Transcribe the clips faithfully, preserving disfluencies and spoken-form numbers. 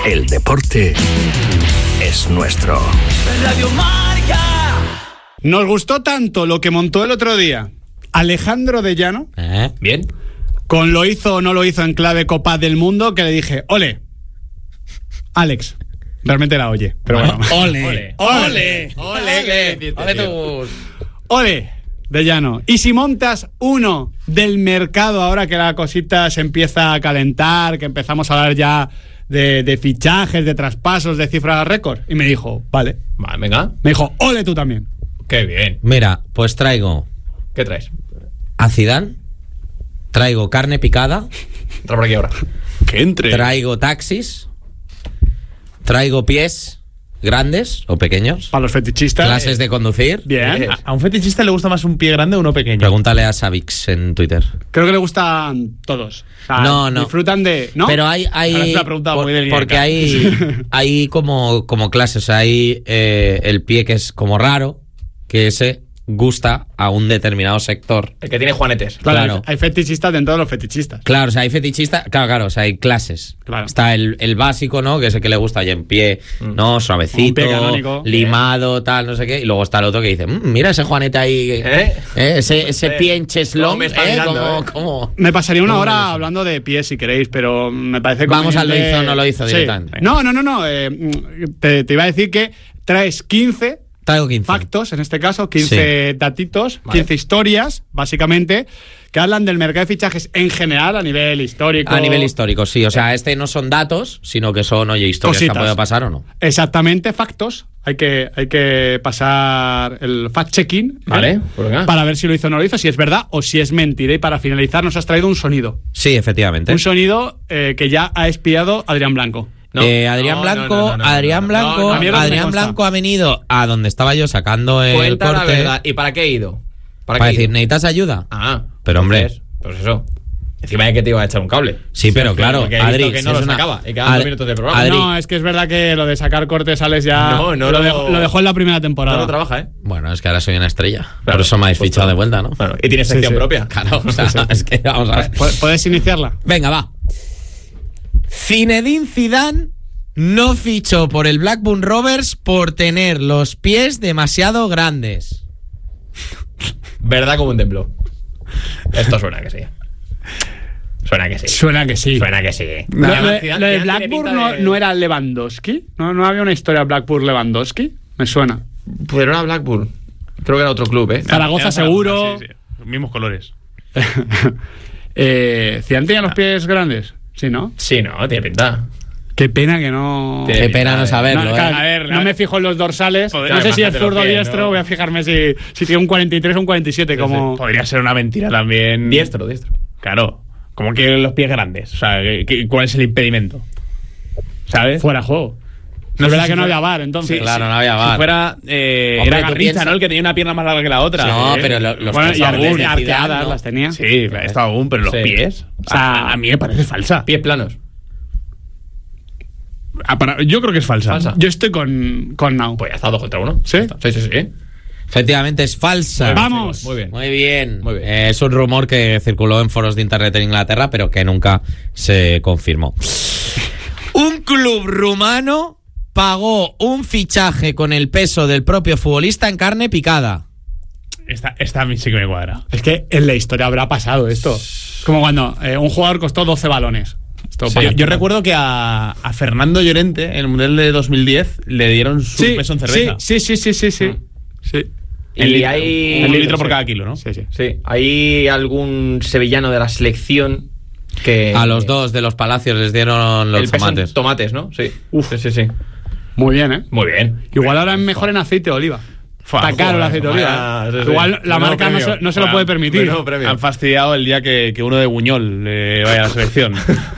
El deporte es nuestro. Radio Marca. Nos gustó tanto lo que montó el otro día Alejandro de Llano. ¿Eh? Bien. Con lo hizo o no lo hizo en clave Copa del Mundo, que le dije, ole, Alex. Realmente la oye, pero bueno. Ole, ole, ole, ole, ole, ole tú. Ole, de Llano. Y si montas uno del mercado, ahora que la cosita se empieza a calentar, que empezamos a hablar ya de, de fichajes, de traspasos, de cifras récord. Y me dijo, vale. Vale, venga. Me dijo, ole tú también. Qué bien. Mira, pues traigo ¿Qué traes? a Zidane, traigo carne picada, Entra por aquí ahora. Que entre. traigo taxis, traigo pies grandes o pequeños, Para los fetichistas. clases de conducir. Bien. ¿A un fetichista le gusta más un pie grande o uno pequeño? Pregúntale a Savix en Twitter. Creo que le gustan todos. O sea, No, no. Disfrutan de... ¿no? Pero hay, hay Ahora es una pregunta por- muy del porque Ineca. hay, hay como, como clases. Hay eh, el pie que es como raro, que ese gusta a un determinado sector. El que tiene juanetes. Claro, claro. Hay, hay fetichistas dentro de los fetichistas. Claro, o sea, hay fetichistas, claro, claro, o sea, hay clases. Claro. Está el, el básico, ¿no? Que es el que le gusta ya en pie, ¿no? Un Suavecito, pie canónico. limado, tal, no sé qué. Y luego está el otro que dice, mmm, mira ese juanete ahí, ¿Eh? ¿eh? ese, ese Eh, pie en cheslón, cómo me está ¿eh? mirando, Como, eh. como... Me pasaría una ¿Cómo hora eres eso? hablando de pies si queréis, pero me parece Vamos al lo conveniente- hizo o no lo hizo Sí. directamente. No, no, no, no. eh, te, te iba a decir que traes quince Traigo quince. factos, en este caso, quince datitos, Vale. quince historias, básicamente, que hablan del mercado de fichajes en general, a nivel histórico. A nivel histórico, sí. O sea, este no son datos, sino que son, oye, historias Cositas. que puede pasar o no. Exactamente, factos. Hay que, hay que pasar el fact-checking. ¿eh? Vale, pues venga. Para ver si lo hizo o no lo hizo, si es verdad o si es mentira. Y para finalizar, nos has traído un sonido. Sí, efectivamente. Un sonido eh, que ya ha espiado Adrián Blanco. No. Eh, Adrián No, Blanco, no, no, no, no, Adrián no, Blanco, no, no, a mí es lo que me Adrián consta. Blanco ha venido a donde estaba yo sacando el Cuenta la corte verdad. ¿Y para qué he ido? para, qué he decir, ido? ¿necesitas ayuda? Ah, Pero, hombre. entonces, pues eso. Encima de que te iba a echar un cable. Sí, pero claro, porque he visto Adri, que si no es lo una- sacaba y quedaban Ad- dos minutos de programa. Adri- No, es que es verdad que lo de sacar cortes sales ya. No, no lo, lo- dejó, lo dejó en la primera No temporada. lo trabaja, ¿eh? Bueno, es que ahora soy una estrella. Claro, Por eso me habéis justo. fichado de vuelta, ¿no? Bueno, y tiene sección sí. propia. Claro, o sea, es que vamos a ver. ¿Pu- ¿Puedes iniciarla? Venga, va. Zinedine Zidane no fichó por el Blackburn Rovers por tener los pies demasiado grandes. Verdad como un templo. Esto suena que sí. Suena que sí. Suena que sí. Suena que sí. Lo, Además, lo de- Zidane- lo de Zidane tiene Blackburn pinta no, de- no era Lewandowski. ¿No, no había una historia Blackburn-Lewandowski. Me suena. Pues era Blackburn. Creo que era otro club, ¿eh? Zaragoza Era seguro. Sí, sí. Los mismos colores. eh, ¿Zidane tenía los pies grandes? Sí, ¿no? Sí, no, tiene pinta. Qué pena que no. Tiene Qué pena no No, saberlo, claro, ¿eh? A ver, no la- me fijo en los dorsales. Joder, no sé si es bájate los zurdo o pies, diestro. ¿no? Voy a fijarme si, si tiene un cuarenta y tres o un cuarenta y siete. Como... Podría ser una mentira también. Diestro, diestro. Claro. Como que los pies grandes. O sea, ¿qué- qué- ¿cuál es el impedimento? ¿Sabes? Fuera de juego. No es sé verdad si que no fuera- había bar, entonces. Sí, claro, no había Si bar. fuera. Eh, Hombre, era tú Garrincha, piensas- ¿no? El que tenía una pierna más larga que la otra. No, ¿eh? pero lo- los Bueno, pies y aún Artes- de Zidane, arteadas ¿no? las tenía. Sí, esto aún, pero los Sí. pies. O sea, a mí me parece falsa. Pies planos. Ah, para- yo creo que es falsa. Falsa. Yo estoy con, con Now. Pues ya está, dos contra uno. ¿Sí? Sí, sí, sí. Efectivamente es falsa. ¡Vamos! Muy bien. Muy bien. Muy bien. Eh, es un rumor que circuló en foros de internet en Inglaterra, pero que nunca se confirmó. Un club rumano pagó un fichaje con el peso del propio futbolista en carne picada. Esta, esta a mí sí que me cuadra. Es que en la historia habrá pasado esto. Es como cuando eh, un jugador costó doce balones. Esto Sí, pasa. yo recuerdo que a, a Fernando Llorente, en el Mundial de dos mil diez, le dieron su Sí, peso en sí, cerveza. sí, sí, sí, sí, sí. Mm. Sí. Y El litro, hay- un Sí. litro por cada kilo, ¿no? Sí, sí. Sí. ¿Hay algún sevillano de la selección que. A los dos de los Palacios les dieron los el peso en tomates. Tomates, ¿no? Sí. Uf. Sí, sí, sí. Muy bien, ¿eh? Muy bien. Igual ahora es mejor en aceite de oliva. Fua, Está caro el joder, aceite de oliva. Ah, ¿eh? sí, sí. Igual la Nuevo marca no premio. se, no se lo Bueno, puede permitir. nuevo premio. Han fastidiado el día que, que uno de Buñol eh, vaya a la selección.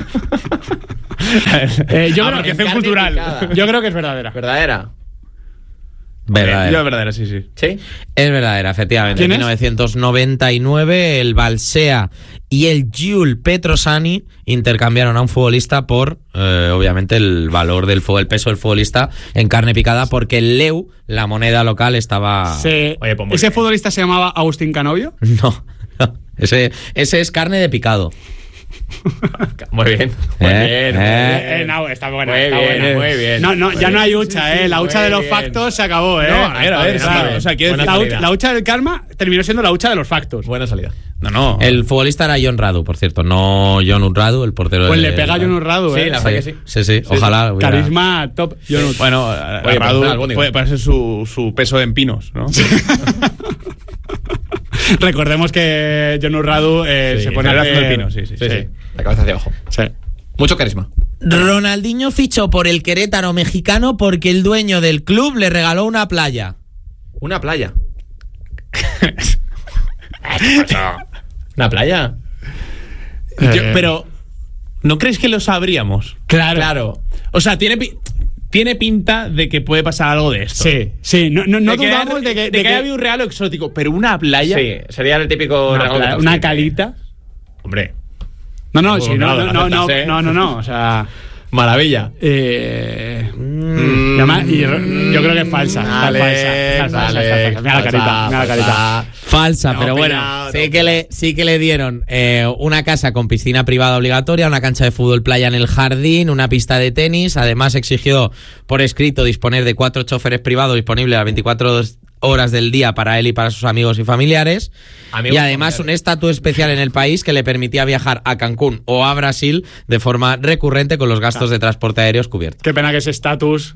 Eh, yo, creo, Apropiación carne cultural. picada. yo creo que es verdadera. ¿Verdadera? Verdadera. Yo, verdadera, sí, sí. ¿Sí? Es verdadera, efectivamente. ¿Quién En es? mil novecientos noventa y nueve el Balsea y el Giul Petrosani intercambiaron a un futbolista por, eh, obviamente, el valor del fútbol, el peso del futbolista en carne picada, porque el leu, la moneda local, estaba... Se- Oye, pues muy ¿Ese bien. futbolista se llamaba Agustín Canovio? No, no. Ese, ese es carne de picado. Muy bien. Muy Eh, bien. muy eh. bien. Eh, no, está buena, Muy está bien, buena. muy bien. No, no, Muy ya no bien. hay hucha, Sí, sí, eh. La muy hucha de los bien. factos se acabó, eh. No, a ver, a ver, Está bien, sí, está o sea, bien. quiero Buena La, decir, hucha- salida. la hucha del karma terminó siendo la hucha de los factos. Buena salida. no, no. El futbolista era John Radu, por cierto, no John Urradu, el portero Pues de- le pega a John Urradu, Sí, eh. la verdad que sí. Sí, sí, ojalá. hubiera- Carisma top. John Urradu. Bueno, Oye, Radu pues, albóndiga. puede, puede ser su, su peso en pinos, ¿no? Recordemos que John Urradu eh, Sí, se pone el a brazo del hacer- pino, sí, sí. Sí, sí. La cabeza hacia abajo. Sí. Mucho carisma. Ronaldinho fichó por el Querétaro mexicano porque el dueño del club le regaló una playa. Una playa. ¿Una playa? Yo- Eh. pero, ¿no crees que lo sabríamos? Claro. Claro. O sea, tiene, pi- tiene pinta de que puede pasar algo de esto. Sí, sí. No, no, no de que dudamos haya- de que, de de que que- haya habido un regalo exótico, pero una playa. Sí, sería el típico una, regalo de pla- todos una tienen. calita. Hombre. No, no, Pues sí, no, nada, no, no, no, aceptas, ¿eh? no, no, no, o sea, Maravilla. eh, Mm. y además, y r- yo creo que es falsa, está Vale, falsa, está falsa, vale, está falsa. Mira la carita, falsa, mira la carita. falsa. Falsa, No, pero bueno, opinado, sí no, que, le, sí que le dieron eh, una casa con piscina privada obligatoria, una cancha de fútbol playa en el jardín, una pista de tenis. Además, exigió por escrito disponer de cuatro choferes privados disponibles a las veinticuatro horas del día para él y para sus amigos y familiares. Amigos y además, familiares. un estatus especial en el país que le permitía viajar a Cancún o a Brasil de forma recurrente con los gastos de transporte aéreo cubiertos. Qué pena que ese estatus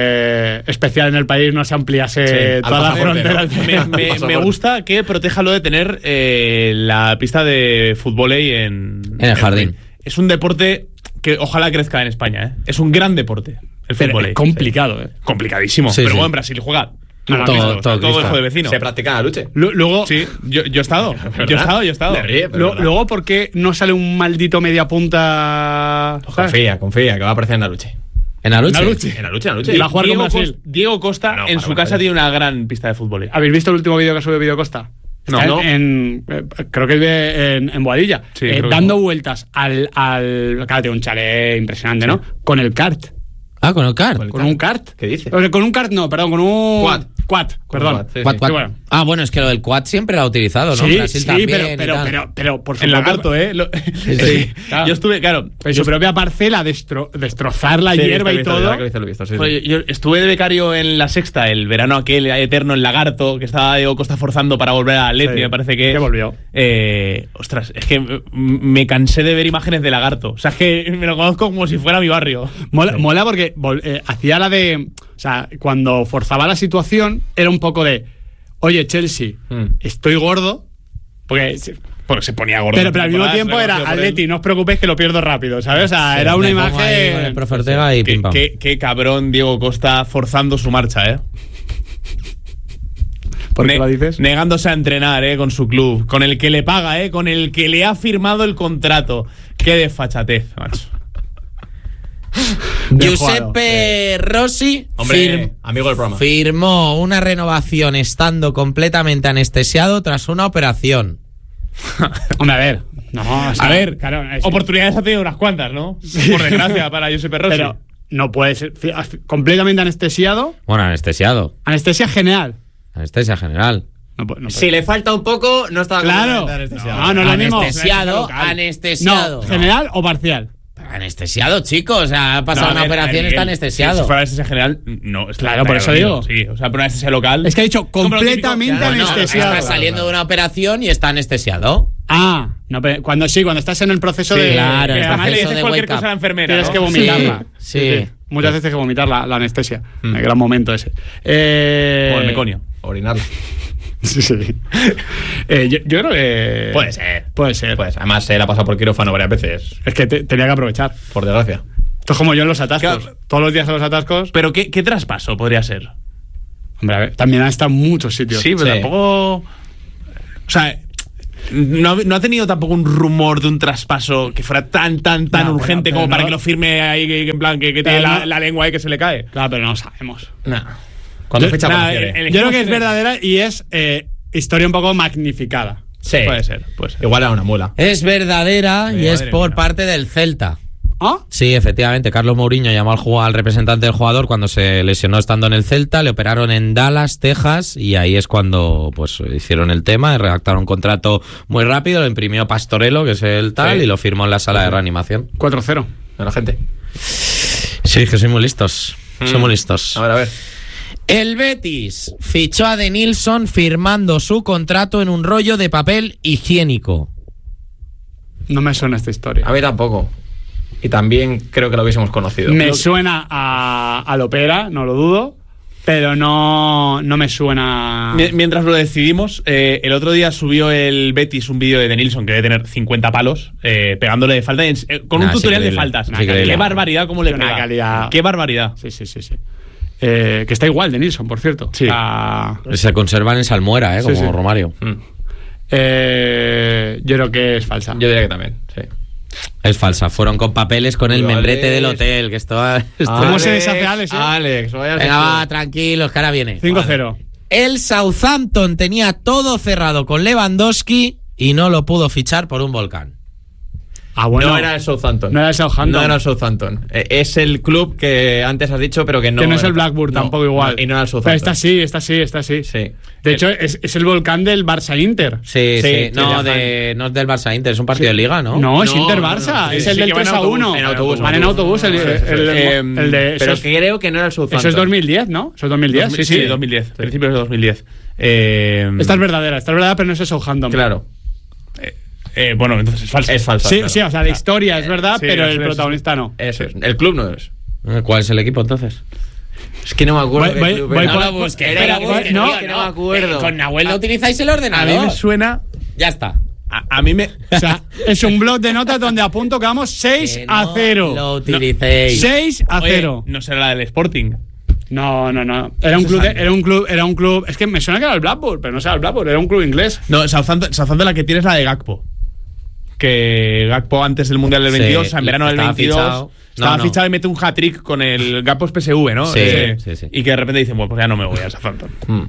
eh, especial en el país no se ampliase Sí, al todas las pasaporte, fronteras. ¿no? Me, me- Pasaporte. me gusta que proteja lo de tener eh, la pista de fútbol en, En el jardín. Es un deporte que ojalá crezca en España. ¿eh? Es un gran deporte. El Pero fútbol. es complicado, eh. Complicadísimo. Sí, pero sí. bueno, en Brasil juega No, no, todo, todo, o sea, todo todo Cristo. hijo de vecino. Se practica en la lucha. Lu- Luego, Sí, yo, yo he estado. Yo he estado, yo he estado. Me ríe, pero lu- verdad. luego, ¿por qué no sale un maldito media punta? ¿sabes? Confía, confía, que va a aparecer en la lucha. En la lucha. En la lucha. En la lucha, en la lucha. Y va a jugar con Diego, Brasil. Cos- Diego Costa No, en para su Brasil. casa tiene una gran pista de fútbol. ¿Habéis visto el último vídeo que ha subido Videocosta? No. Está No. En, en- eh, creo que vive en, en Boadilla. Sí, eh, creo que dando no. vueltas al, al. Claro, tiene un chalet impresionante, ¿no? Con el kart. Ah, con el kart. Con el Con un kart. ¿Qué dice? O sea, con un kart no, perdón, con un. Quad. Quad, perdón. quad, sí, Quad, sí. quad. Sí, bueno. Ah, bueno, es que lo del quad siempre lo ha utilizado, ¿no? Sí, Brasil sí, también pero, y pero, tal. pero, pero por su En propia- lagarto, ¿eh? Lo- sí. Claro. Yo estuve, claro. En su propia parcela, destro- destrozar la Sí, hierba he y visto, todo. ya que lo he visto, lo he visto, sí, sí. Joder, yo estuve de becario en la sexta, el verano aquel eterno en Lagarto, que estaba Diego Costa forzando para volver a Atleti, Sí, me parece que. que volvió. Eh, ostras, es que m- me cansé de ver imágenes de Lagarto. O sea, es que me lo conozco como si fuera mi barrio. Mola, mola porque vol- eh, hacía la de. O sea, cuando forzaba la situación, era un poco de. Oye, Chelsea, Mm. estoy gordo. Porque. Porque se ponía gordo. Pero, pero al mismo Temporadas, tiempo era reconocido por él. Atleti, no os preocupéis que lo pierdo rápido, ¿sabes? O sea, Sí, era una me pongo ahí con el imagen. profe Ortega y Qué, pim pam. qué- qué cabrón Diego Costa forzando su marcha, ¿eh? ¿Por qué Ne- lo dices? Negándose a entrenar, ¿eh? Con su club. Con el que le paga, ¿eh? Con el que le ha firmado el contrato. Qué desfachatez, macho. Giuseppe Rossi Hombre, fir- amigo del programa. firmó una renovación estando completamente anestesiado tras una operación. Hombre, a ver. No, o sea, A ver, claro, es- oportunidades ha tenido unas cuantas, ¿no? Por desgracia para Giuseppe Rossi. Pero no puede ser. fi- Completamente anestesiado. Bueno, anestesiado. Anestesia general. Anestesia general. No, puede- no puede. Si le falta un poco, no está Claro. completamente anestesiado. No, no es lo mismo. Anestesiado, Local. anestesiado. No, general o parcial. Anestesiado, chicos. O sea, ha pasado No, a una ver, operación y Miguel, está Si, anestesiado. si fuera anestesia general, no. está- Claro, por estaría eso dormido, Sí, o sea, pero una anestesia local. Es que ha dicho Como lo típico- completamente Claro, no, anestesiado. Está saliendo de una operación y está anestesiado. Ah, no, pero cuando sí, cuando estás en el proceso Sí, de. claro, que el Además le además proceso dices de cualquier wake up. cosa a la enfermera. tienes ¿no? que vomitarla. Sí, sí. Muchas veces hay que vomitar la, la anestesia. El gran momento ese. Eh, O el meconio. Orinarlo. Sí, sí. Eh, yo, yo creo que. Puede ser. Puede ser. Pues además él ha pasado por quirófano varias veces, Es que te- tenía que aprovechar. por desgracia. Esto es como yo en los atascos. Claro. Todos los días en los atascos. Pero ¿qué, qué traspaso podría ser? Hombre, a ver, también ha estado en muchos sitios. Sí, pero Sí. tampoco. O sea, no, ha- no ha tenido tampoco un rumor de un traspaso que fuera tan, tan, tan No, pero- urgente pero como no- para que lo firme ahí, que, que en plan, que, que tiene Pero la, no- la lengua ahí que se le cae. Claro, pero no lo sabemos. No. Cuando Yo- fecha nada, para el- el- Yo creo que es tiene- verdadera y es eh, historia un poco magnificada. Sí. Puede ser, puede ser. Igual era una mula. Es verdadera y Madre es por mía. parte del Celta. ¿Ah? Sí, efectivamente. Carlos Mourinho llamó al, jugador, al representante del jugador cuando se lesionó estando en el Celta. Le operaron en Dallas, Texas, y ahí es cuando pues hicieron el tema, redactaron un contrato muy rápido, lo imprimió Pastorello, que es el tal, Sí. y lo firmó en la sala de reanimación. cuatro cero. A la gente. Sí, que soy muy listos. Mm. Soy muy listos. A ver, a ver. El Betis fichó a Denilson firmando su contrato en un rollo de papel higiénico. No me suena esta historia. A mí tampoco. Y también creo que lo hubiésemos conocido. Me Creo- suena a, a Lopera, no lo dudo, pero no, no me suena... Mi- Mientras lo decidimos, eh, el otro día subió el Betis un vídeo de Denilson que debe tener cincuenta palos, eh, pegándole de falta, en- eh, con Nah, un es tutorial de increíble, faltas. es increíble. Qué barbaridad cómo le Una pega. calidad. Qué barbaridad. Sí, sí, sí, sí. Eh, que está igual de Nilsson, por cierto. Sí. Ah, Se conservan en salmuera, ¿eh? Sí, Como sí. Romario. Mm. eh, yo creo que es falsa. Yo diría que también, sí. Es falsa. Fueron con papeles con el Alex. membrete del hotel, que esto... esto- ¿Cómo se deshace Alex, eh? Alex, vaya Venga, va, tranquilos, que ahora viene. cinco cero. El Southampton tenía todo cerrado con Lewandowski y no lo pudo fichar por un volcán. Ah, bueno. No era el Southampton. No era el Southampton. No era el Southampton. Eh, Es el club que antes has dicho, pero que no. que no es el Blackburn, no, tampoco igual. no, y no era el Pero Southampton. esta sí, esta sí, esta sí. Sí. De hecho, es, es el volcán del Barça Inter. Sí, sí. Sí, No, sí, de, no es del Barça Inter, es un partido de liga, ¿no? No, es No, Inter no, Barça. no, es sí, el sí, del que van tres a en autobús, uno. en autobús, Van en autobús. El, el, el, Eh, el de, Pero eso, es, creo que no era el Southampton. eso es dos mil diez, ¿no? Eso es dos mil diez. Sí, sí. dos mil diez. Principios de dos mil diez. Eh, Esta es verdadera, esta es verdadera, pero no es el Southampton. Claro. eh, bueno, entonces es falso. Es falsa. Sí, claro. sí, o sea, la historia es verdad, Sí, pero eso el es. protagonista no. Eso es. El club no es. ¿Cuál es el equipo entonces? Es que no me acuerdo. Voy- qué voy- club voy era. por- No lo busques, espera, era voy- busques, no, tío, que no me acuerdo. Con Nahuel no utilizáis el A ordenador. mí me suena. Ya está. A, a mí me. O sea, es un blog de notas donde apunto que vamos seis Que a no cero. lo utilicéis. seis a Oye, cero. no será la del Sporting. No, no, no. Era un club, de- era un club, era un club. Es que me suena que era el Blackburn, pero no era el Blackburn, era un club inglés. No, Southampton, Southampton la que tiene es la de Gakpo. Que Gakpo antes del Mundial del Sí, veintidós, o sea, en verano del estaba veintidós, fichado. estaba No, no. fichado y mete un hat-trick con el Gakpo es P S V, ¿no? Sí, Eh, sí, sí. Y que de repente dicen, bueno, pues ya no me voy a Southampton. Mm.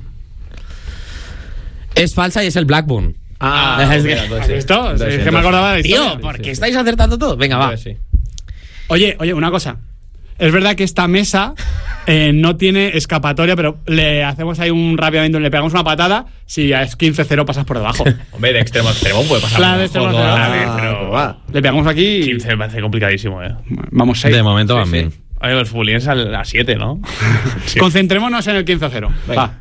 Es falsa y es el Blackburn. Ah, Es que- mira, entonces ¿Has sí. visto? Entonces Es sí, que me entonces acordaba de la historia. Tío, ¿por qué estáis acertando todo? Venga, va. sí. Oye, oye, una cosa. Es verdad que esta mesa eh, no tiene escapatoria, pero le hacemos ahí un rápidamente, le pegamos una patada. Si es quince cero pasas por debajo. Hombre, de extremo a extremo puede pasar. Claro, de Mejor, extremo a ¿no? extremo. A A ver, ver, pero pero- va. Le pegamos aquí. quince me parece complicadísimo, eh. Vamos seis. De momento van bien. Oye, el futbolín es a las siete, ¿no? Sí. Concentrémonos en el quince cero. Venga. Va.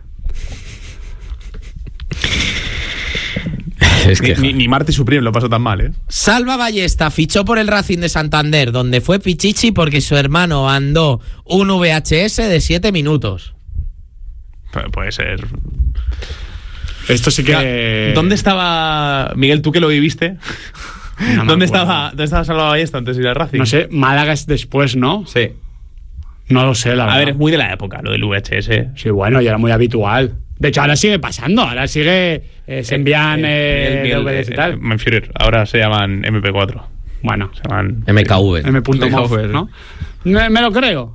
Es Ni, que, ni, ni Marty Supreme lo pasó tan mal, ¿eh? Salva Ballesta fichó por el Racing de Santander, donde fue Pichichi porque su hermano andó un V H S de siete minutos. Pu- Puede ser. Esto sí que. ¿Dónde estaba Miguel, tú que lo viviste? No me ¿Dónde, acuerdo. estaba, ¿Dónde estaba Salva Ballesta antes de ir al Racing? No sé, Málaga es después, ¿no? Sí. No lo sé, la A verdad. ver, es muy de la época, lo del V H S. Sí, bueno, ya era muy habitual. De hecho, ahora sigue pasando. Ahora sigue. eh, se envían eh, Miguel, D V Ds y tal. eh, Manfurer, ahora se llaman M P cuatro. Bueno, Se llaman. M K V. M.mov, ¿no? Me, me lo creo.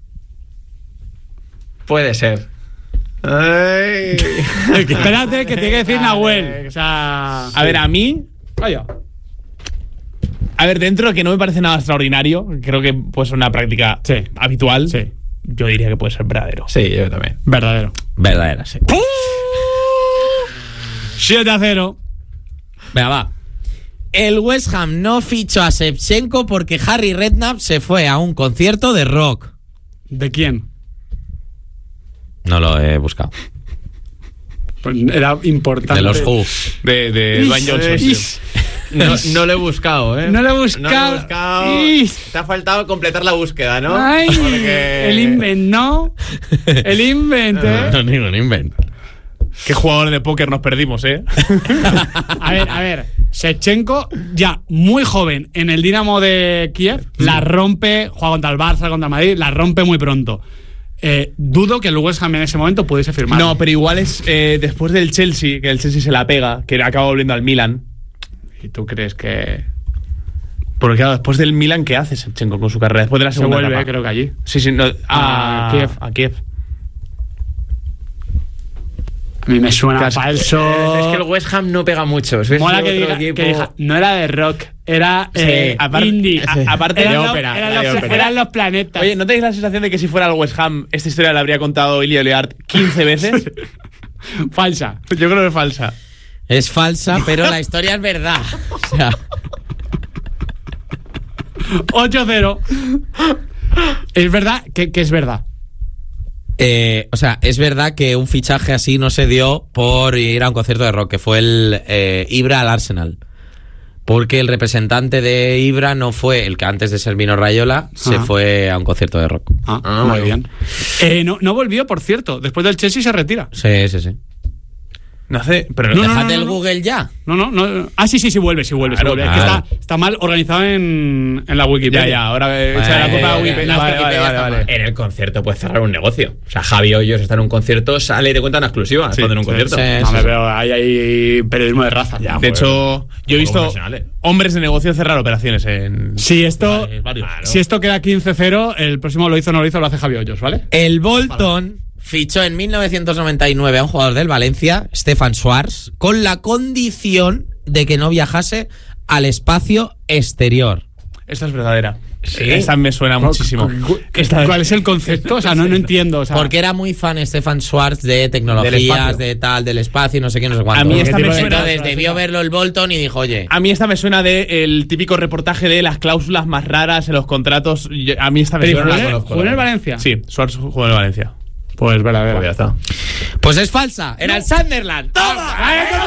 Puede ser. Ay. Espérate, que tiene que decir Nahuel. O sea. A ver, a mí. Vaya. A ver, dentro de que no me parece nada extraordinario, creo que puede ser una práctica Sí. habitual. Sí. Yo diría que puede ser verdadero. Sí, yo también. Verdadero. Verdadera, sí. siete a cero. Venga, va. El West Ham no fichó a Shevchenko porque Harry Redknapp se fue a un concierto de rock. ¿De quién? No lo he buscado. Pues era importante. De los Who. De, de Is, Dwayne Johnson. is. No, no lo he buscado, ¿eh? No lo he buscado. No lo he buscado. Is. Te ha faltado completar la búsqueda, ¿no? Ay, Porque- el invent, ¿no? El invent, ¿eh? No, ningún invento. Qué jugador de póker nos perdimos, ¿eh? A ver, a ver. Shevchenko, ya muy joven en el Dinamo de Kiev, la rompe, juega contra el Barça, contra el Madrid, la rompe muy pronto. Eh, dudo que el West Ham en ese momento pudiese firmar. No, pero igual es eh, después del Chelsea, que el Chelsea se la pega, que acaba volviendo al Milan. ¿Y tú crees que Porque claro, después del Milan, ¿qué hace Shevchenko con su carrera? Después de la se segunda vuelve, etapa. creo que allí? Sí, sí, no, a, A Kiev. A Kiev. A mí me suena Casi. falso. Es que el West Ham no pega mucho. Es Mola otro que diga, equipo- que diga, no era de rock, era Sí, eh, aparte- indie. a- aparte eran de los- ópera, eran era de los, ópera. eran los planetas. Oye, ¿no tenéis la sensación de que si fuera el West Ham, esta historia la habría contado Ilya Leart quince veces? Falsa. Yo creo que es falsa. Es falsa, pero la historia es verdad. O sea, ocho cero. Es verdad que, que es verdad. eh, o sea, es verdad que un fichaje así no se dio por ir a un concierto de rock, que fue el eh, Ibra al Arsenal. Porque el representante de Ibra no fue el que antes de ser Mino Raiola, se Ajá. fue a un concierto de rock. Ah, Ah, muy bueno. bien. Eh, no, no volvió, por cierto. Después del Chelsea se retira. Sí, sí, sí. No hace. Pero No, no, Dejad no, el no. Google ya. No, no, no. Ah, sí, sí, sí, vuelve, sí, vuelve. Claro, sí vuelve. Es claro. que está, está mal organizado en, en la Wikipedia. Ya, ya, ahora he hecho Vale, la culpa a ya, Wikipedia. ya, Vale, ya, vale, ya vale, está vale. mal. En el concierto puedes cerrar un negocio. O sea, Javi Hoyos está en un concierto, sale y te cuenta una exclusiva. Sí, Sí, en un sí, concierto. sí. No, me veo, hay, hay periodismo de raza. Ya, De joder. hecho, yo he visto profesionales. hombres de negocio cerrar operaciones en. Si esto, Vale, varios. Claro. si esto queda quince cero, el próximo lo hizo o no lo hizo, lo hace Javi Hoyos, ¿vale? El Bolton fichó en mil novecientos noventa y nueve a un jugador del Valencia, Stefan Schwarz, con la condición de que no viajase al espacio exterior. Esta es verdadera. Sí. Esta me suena muchísimo. Esta- ¿Cuál es el concepto? O sea, no, no entiendo. O sea, Porque era muy fan Stefan Schwarz de tecnologías, espacio. de tal, del espacio, no sé qué, no sé cuánto. A mí esta me suena- Entonces debió verlo el Bolton y dijo, oye, A mí esta me suena de el típico reportaje de las cláusulas más raras en los contratos. Yo- A mí esta me Pero suena. ¿jugó en el- conozco, jugó en el la verdad. Valencia? Sí, Suárez jugó en el Valencia. Pues verdadero. Pues ya está. pues es falsa, era el Sunderland. ¡Toma!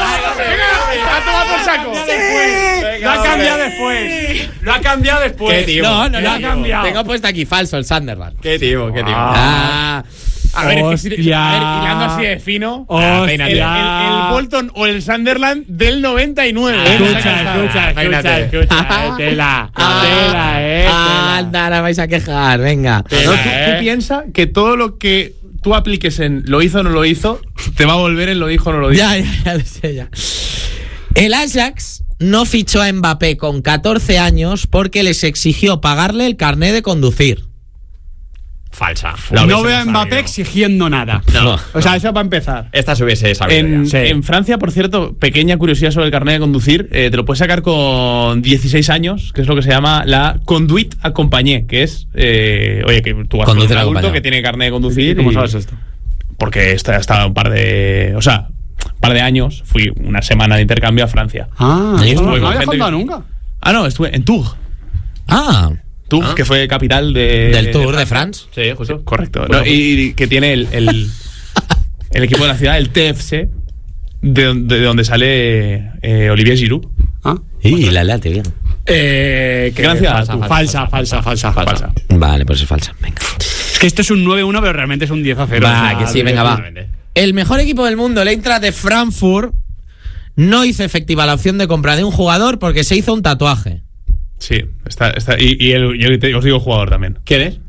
Lo ha cambiado después. Lo ha cambiado después. Qué tío. No, no, Lo no, ha cambiado. Tengo puesto aquí falso el Sunderland. Qué tío, qué tío. Ah, A ver, es que si- Hostia. a ver, hilando así de fino. Hostia. El, el- el Bolton o el Sunderland del noventa y nueve. Escucha, escucha, escucha, Peínate. escucha. eh, Tela. Tela, eh. Ah, tela. anda, ahora vais a quejar, venga. No, tú, eh. tú piensas que todo lo que tú apliques en lo hizo o no lo hizo, te va a volver en lo dijo o no lo dijo. Ya, ya, ya lo sé, ya. El Ajax no fichó a Mbappé con catorce años porque les exigió pagarle el carné de conducir. Falsa. No veo a Mbappé exigiendo nada. No. O sea, eso para empezar. Esta se hubiese sabido. En, ya. Sí. en Francia, por cierto, pequeña curiosidad sobre el carnet de conducir, eh, te lo puedes sacar con dieciséis años, que es lo que se llama la conduite accompagnée, que es, eh, oye, que tú vas con un Conducir adulto acompañado. que tiene carnet de conducir. ¿Cómo y- sabes esto? Porque está hasta un par de, o sea, un par de años, fui una semana de intercambio a Francia. Ah, Ahí no, estuve no con había gente contado que- nunca. Ah, no, estuve en Tours. Ah, Tours, Ah. que fue capital de, del Tour de France. Sí, justo. Correcto. Bueno, No, y, y que tiene el, el, el equipo de la ciudad, el T F C, de, donde- de donde sale eh, Olivier Giroud. Ah. Y la late bien. Eh, que Gracias. Falsa, falsa, falsa, falsa, falsa. Vale, pues es falsa. Venga. Es que esto es un nueve uno, pero realmente es un diez a cero. Va, o sea, que sí, venga, va. directamente. El mejor equipo del mundo, el Eintracht de Frankfurt, no hizo efectiva la opción de compra de un jugador porque se hizo un tatuaje. Sí, está, está, y, y el, yo te- os digo jugador también. ¿Quién es?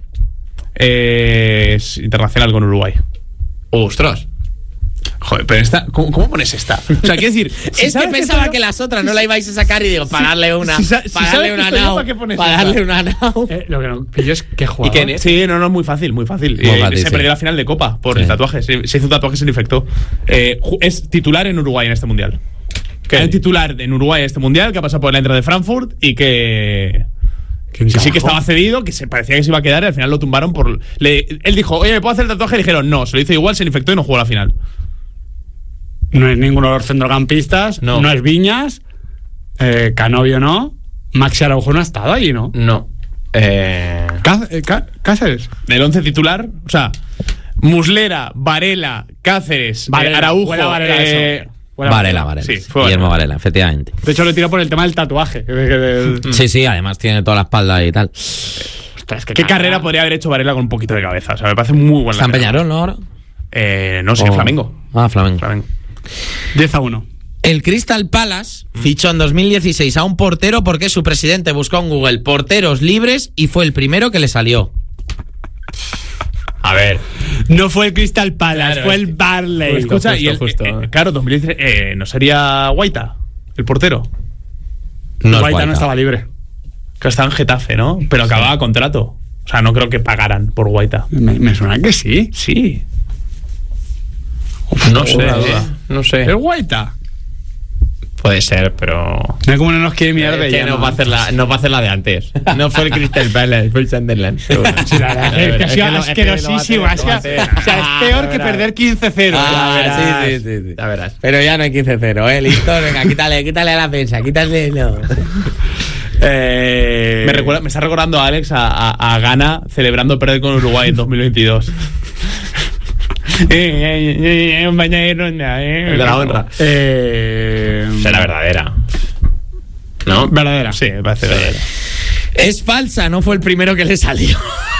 Eh, es internacional con Uruguay. Ostras. Joder, pero esta, ¿cómo, cómo pones esta? O sea, quiero decir, si Es que sabes pensaba esto- que las otras no la ibais a sacar y digo, para darle una, si sa- si para sabes darle que una estoy yo, nao, ¿para qué pones para esta? darle una nao. Eh, lo que no pillo es que jugador. ¿Y quién es? Sí, no, no, muy fácil, muy fácil. Muy Eh, fácil, se sí. perdió la final de Copa por Sí. el tatuaje. Se, se hizo un tatuaje y se le infectó. Eh, ju- es titular en Uruguay en este mundial. ¿Qué? Hay un titular en Uruguay en este mundial que ha pasado por el Eintracht de Frankfurt y que. ¿Quién Sí, sí, que carajo? estaba cedido, que se parecía que se iba a quedar y al final lo tumbaron por. Le, él dijo, oye, ¿me puedo hacer el tatuaje? Y dijeron, no, se lo hizo igual, se le infectó y no jugó la final. No es ninguno de los centrocampistas. No. No, es Viñas. Eh, Canovio no. Maxi Araujo no ha estado ahí, ¿no? No. Eh. Cá- eh, Cá- Cáceres. Del once titular, o sea, Muslera, Varela, Cáceres, Varela, eh, Araujo. huele a Varela eh, eso. Huele a Varela, Varela. Sí, sí. fue Guillermo Varela. Varela, efectivamente. De hecho, lo tira por el tema del tatuaje. que- que- que- Sí, sí, además tiene toda la espalda y tal. Ostras, ¿Qué carrera podría haber hecho Varela con un poquito de cabeza? O sea, me parece muy buena. ¿Está en Peñarol, no, ahora? Eh, no sé, O- Flamengo. Ah, Flamengo. Flamengo. diez a uno. El Crystal Palace fichó en dos mil dieciséis a un portero porque su presidente buscó en Google porteros libres y fue el primero que le salió. A ver. No fue el Crystal Palace, Claro, fue es el que- Barley. Justo, Escucha, y el, justo. eh, claro, dos mil dieciséis, eh, ¿no sería Guaita, el portero? No es Guaita Guaita. no estaba libre. Que estaba en Getafe, ¿no? Pero acababa contrato. O sea, no creo que pagaran por Guaita. Me, me suena que sí. Sí. No sé, Ninguna duda. no sé. ¿Es Guaita? Puede ser, pero... Mira cómo no nos quiere mirar de Es que ella. no va a hacer la, no va a hacer la de antes. No fue el Crystal Palace, fue el Sunderland. seguro. Sí, la verdad es que ha sido lo- es que lo va a hacer, asquerosísimo. lo va a es que- hacer. O sea, es peor que perder quince cero. Ah, Ya verás. sí, sí, sí, sí. Ya verás. Pero ya no hay quince cero, ¿eh? Listo, venga, quítale, quítale a la prensa, quítale. No. Eh, Me, recuerda, me está recordando a Alex a, a, a Ghana celebrando perder con Uruguay en dos mil veintidós. El de la honra. Eh, Será verdadera. ¿No? verdadera. Sí, me parece verdadero. Es falsa, no fue el primero que le salió.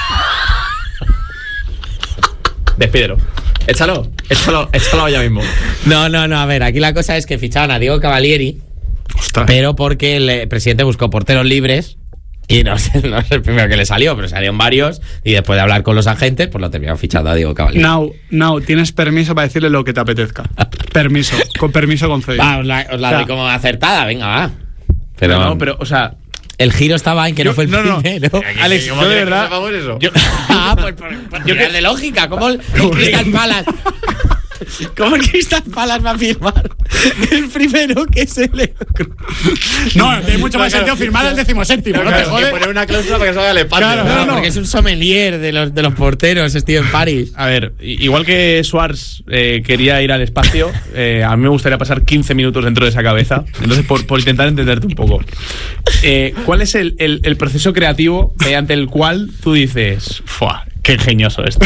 Despídelo. Échalo, échalo, échalo ya mismo. No, no, no, a ver, aquí la cosa es que fichaban a Diego Cavalieri, Ostras. pero porque el eh, presidente buscó porteros libres y no es, no es el primero que le salió, pero salieron varios y después de hablar con los agentes, pues lo terminaron fichando a Diego Cavalieri. Now, now, tienes permiso para decirle lo que te apetezca. Permiso, con permiso concedido. Va, os la, os la O sea, doy como acertada, venga, va. Pero, Pero no, pero, o sea, el giro estaba en que Yo- no fue el no, no. primero. Alex, ¿Cómo yo de quieres que verdad. sepamos eso? Yo, Ah, pues por, por Yo tirar que- de lógica, ¿cómo el, el Crystal Palace? ¿Cómo el Crystal Palace va a firmar el primero que se le ocurre? No, tiene mucho más sentido firmar el decimoséptimo, ¿no te Claro, que jode? poner una cláusula para que salga el espacio. Claro, No, no, no. porque es un sommelier de los, de los porteros, Steven Paris. a ver, i- igual que Schwartz eh, quería ir al espacio, eh, a mí me gustaría pasar quince minutos dentro de esa cabeza. Entonces, por, por intentar entenderte un poco. Eh, ¿Cuál es el, el- el proceso creativo mediante el cual tú dices, ¡fua! ¡Qué ingenioso esto!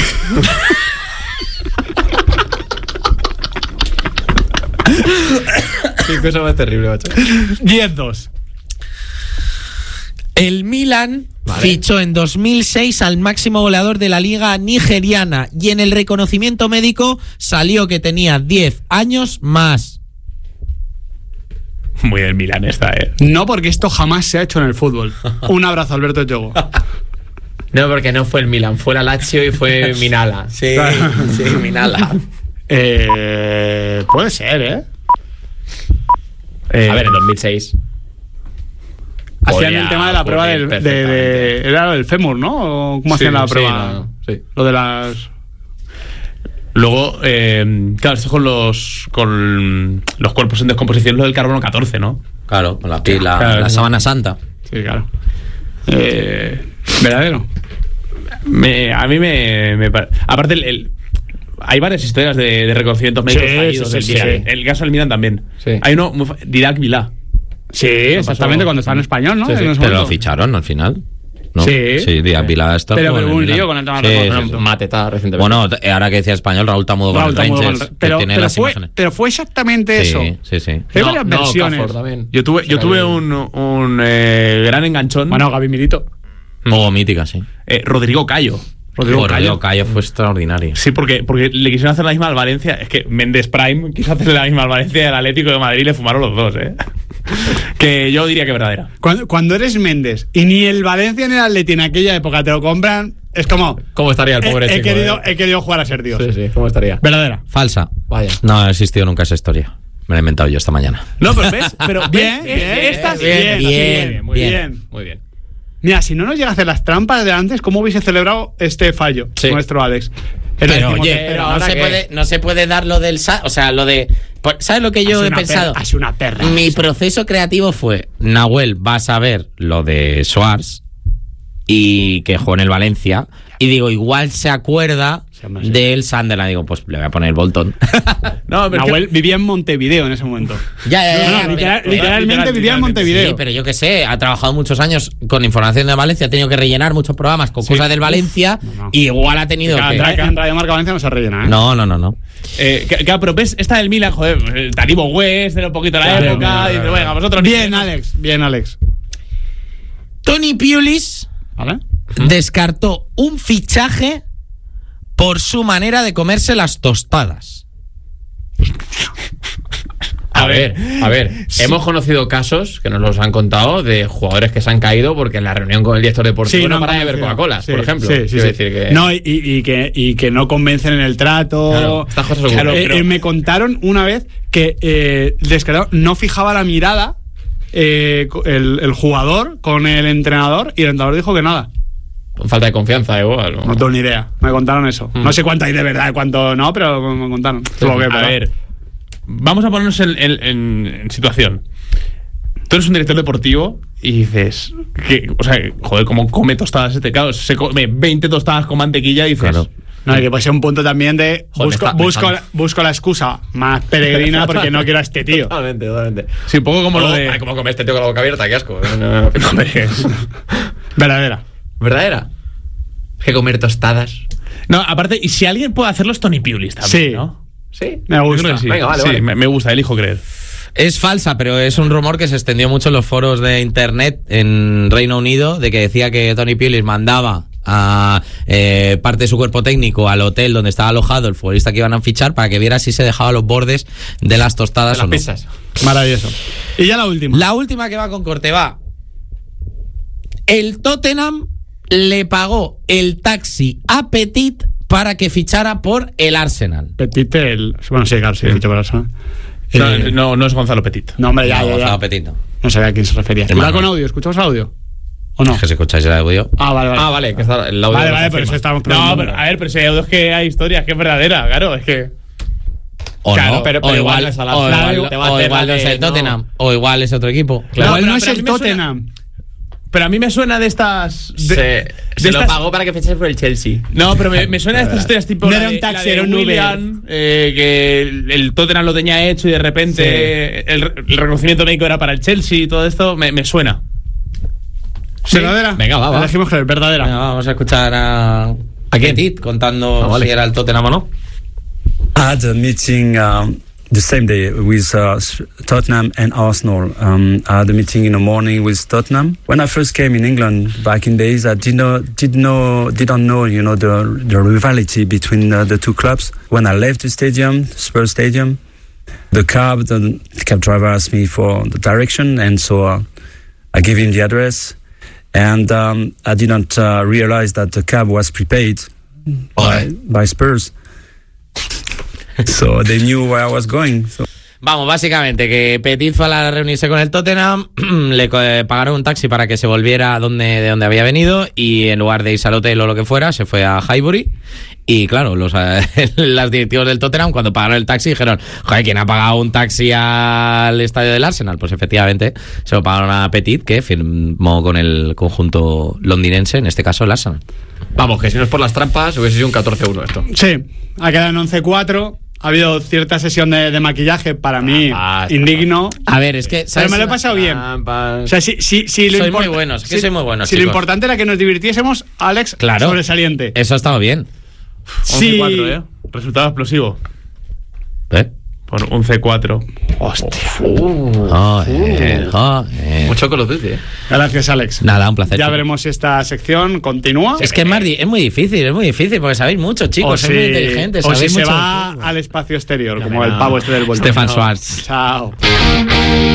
Qué cosa más terrible, macho. diez dos. El Milan Vale. fichó en dos mil seis al máximo goleador de la liga nigeriana y en el reconocimiento médico salió que tenía diez años más. Muy del Milan esta, ¿eh? No, porque esto jamás se ha hecho en el fútbol. Un abrazo, Alberto Yogo. No, porque no fue el Milan, fue la Lazio y fue Minala. Sí, sí, Minala. Eh, puede ser, ¿eh? Eh, A ver, en dos mil seis. Hacían podría el tema de la prueba ocurrir del, de, de- perfectamente. Era el fémur, ¿no? ¿O ¿Cómo Sí, hacían la sí, prueba? no, no, sí. Lo de las... Luego, eh, claro, esto con los con los cuerpos en descomposición, lo del carbono catorce, ¿no? Claro, con la pila, Claro, la sí. sábana santa. Sí, claro. Eh, ¿Verdadero? Me, a mí me, me pare- aparte el, el- hay varias historias de, de reconocimientos médicos Sí, fallidos sí, del sí, Milan. sí. El caso del Milan también. Sí. Hay uno muy fa- Didac Vilá. Sí, exactamente, cuando estaba en español, ¿no? Sí, sí. En ese Pero lo momento. ficharon al final. ¿No? Sí. Sí, Díaz Vilá está Pero con hubo el un Milan. lío con el tema del Sí, reconocimiento. sí, sí. Mateta recientemente. Bueno, t- ahora que decía español, Raúl Tamudo con Raúl el Tamudo Rangers, con el- que pero, tiene pero, las fue, imágenes. pero fue exactamente eso. Sí, sí, sí. Hay No, varias no, versiones. Okafor también. Yo tuve, yo Se tuve cayó. un, un eh, gran enganchón. Bueno, Gaby Milito. Juego mítica, sí. eh, Rodrigo Cayo. Rodrigo Rodrigo Cayo. Cayo fue extraordinario. Sí, porque, porque le quisieron hacer la misma al Valencia. Es que Méndez Prime quiso hacerle la misma al Valencia y al Atlético de Madrid le fumaron los dos, ¿eh? Que yo diría que verdadera. Cuando, cuando eres Méndez y ni el Valencia ni el Atleti en aquella época te lo compran, es como... ¿Cómo estaría el pobre he, he chico? querido, eh? he querido jugar a ser Dios. Sí, sí, ¿cómo estaría? Verdadera. Falsa. Vaya. No ha existido nunca esa historia. Me la he inventado yo esta mañana. No, pero ves, pero Bien, ves, bien, eh, esta sí, bien, esta sí, bien, muy bien. bien. Muy bien. Mira, si no nos llega a hacer las trampas de antes, ¿cómo hubiese celebrado este fallo Sí. nuestro Alex? Pero decimos oye, que- pero pero no ahora se, que- puede, no se puede dar lo del... sa- O sea, lo de... por- ¿Sabes lo que yo Ha sido he una pensado? perra, ha sido una perra. Mi proceso creativo fue, Nahuel va a saber lo de Schwarz y que jugó en el Valencia, y digo, igual se acuerda hombre, sí. del Sunderland. Digo, pues le voy a poner el Bolton. No, pero es que- Nahuel vivía en Montevideo en ese momento. ya, ya, ya, No, no, ya, literal- pero- literalmente literal- vivía en literalmente. Montevideo. Sí, pero yo qué sé, ha trabajado muchos años con información de Valencia, ha tenido que rellenar muchos programas con cosas del Valencia, no, no. y igual ha tenido Cada que... traca en Radio Marca Valencia no se rellena, ¿eh? No, no, no, no. Eh, que- claro, pero ves, esta del Milan, joder, eh, Taribo West, era un poquito la Bien, época, bien, y dice, venga, vosotros Bien, Alex. Bien, Alex. Tony Pulis ¿Vale? descartó un fichaje por su manera de comerse las tostadas. A ver, a ver. Hemos conocido casos que nos los han contado de jugadores que se han caído porque en la reunión con el director deportivo no han para de beber convencido. Coca-Cola, Sí, por ejemplo. Sí, sí, Quiero sí. decir que... No, y, y- y que, y que no convencen en el trato. Claro, estas cosas ocurren. Claro, eh, Pero- eh, me contaron una vez que eh, descarado, no fijaba la mirada eh, co- el, el jugador con el entrenador y el entrenador dijo que nada. Falta de confianza, igual. ¿no? No tengo ni idea. Me contaron eso. Mm. No sé cuánto hay de verdad y cuánto no, pero me contaron. Supongo que, A ¿verdad? ver, vamos a ponernos en, en- en- en situación. Tú eres un director deportivo y dices, que, o sea, joder, ¿cómo come tostadas este? Claro, se come veinte tostadas con mantequilla y dices, Claro. No, y que puede ser un punto también de Joder, busco, me está- me busco, está- busco la excusa más peregrina porque no quiero a este tío. Totalmente, totalmente. sí, un poco como lo de... Ay, ¿cómo come este tío con la boca abierta? Qué asco. No, no, no. Hombre, es- Verdadera. ¿Verdadera? Es que comer tostadas. No, aparte, y si alguien puede hacerlo es Tony Pulis también, Sí. ¿no? Sí. Me Yo gusta. creo que sí. Venga, vale, Sí, vale. Me, me gusta, elijo creer. Es falsa, pero es un rumor que se extendió mucho en los foros de internet en Reino Unido, de que decía que Tony Pulis mandaba a eh, parte de su cuerpo técnico al hotel donde estaba alojado el futbolista que iban a fichar para que viera si se dejaba los bordes de las tostadas De o las no. pizzas. Maravilloso. Y ya la última. La última que va con corte va. El Tottenham le pagó el taxi a Petit para que fichara por el Arsenal. Petit, el. Bueno, sí, claro, sí, dicho por eso. No, Eh, no, no es Gonzalo Petit. No, hombre, ya, No, ya, ya. Gonzalo Petit no. No sabía a quién se refería. El ¿Va Manuel. con audio? ¿Escuchamos audio? ¿O no? Es que si escucháis el audio. Ah, vale, vale. Ah, vale, que está el audio. Vale, lo vale, por confirma. eso estamos No, preguntando. pero a ver, pero si hay audios que hay historias que es verdadera, claro, es que... O Claro, no, pero- pero o igual igual, no es al o Arsenal, igual, te va a o hacer igual la no es de- el Tottenham, o igual es otro equipo. Igual pero- no es pero a el mí me suena- Tottenham. Pero a mí me suena de estas... de- Se, de se lo estas- pagó para que fichase por el Chelsea. No, pero me, me suena de estas historias tipo No la era un de- taxi, la de era un Uber. Willian, eh, que el, el Tottenham lo tenía hecho y de repente el, el reconocimiento médico era para el Chelsea y todo esto, me, me suena. ¿Verdadera? Venga, va, va. Elegimos creer, verdadera. Venga, vamos a escuchar a, a quién? Petit contando Ah, vale. si era el Tottenham o no. I had a meeting um, the same day with uh, S- Tottenham and Arsenal. Um, I had a meeting in the morning with Tottenham. When I first came in England back in days, I did not did know didn't know you know the the rivalry between uh, the two clubs. When I left the stadium, Spurs Stadium, the cab the cab driver asked me for the direction, and so uh, I gave him the address. And um, I didn't uh, realize that the cab was prepaid by, by Spurs. So they knew where I was going. So. Vamos, básicamente que Petit fue a la- reunirse con el Tottenham, le co- eh, pagaron un taxi para que se volviera donde, de donde había venido y en lugar de irse al hotel o lo que fuera, se fue a Highbury. Y claro, los, eh, las directivos del Tottenham cuando pagaron el taxi dijeron, joder, ¿quién ha pagado un taxi al estadio del Arsenal? Pues efectivamente se lo pagaron a Petit, que firmó con el conjunto londinense, en este caso el Arsenal. Vamos, que si no es por las trampas, hubiese sido un catorce uno esto. Sí, ha quedado en once cuatro. Ha habido cierta sesión de, de maquillaje para mí Trampas, indigno. A ver, es que... Pero ¿sabes me lo he una- pasado bien. Trampas. O sea, si, si, si lo Sois import- muy buenos, es que si- sois muy buenos, Si lo chicos. importante era que nos divirtiésemos, Alex, Claro. sobresaliente. Eso ha estado bien. Sí. once cuatro, ¿eh? Resultado explosivo. ¿Eh? Por once cuatro. Joder, joder. Mucho Call of Duty, eh. Gracias, Alex. Nada, un placer. Ya chicos. veremos si esta sección continúa. Es que es, más di- es muy difícil, es muy difícil, porque sabéis mucho, chicos, o sois muy inteligentes, o si sabéis se mucho. va al espacio exterior, como verá. el pavo este del bolsillo. Stefan Schwartz. Chao.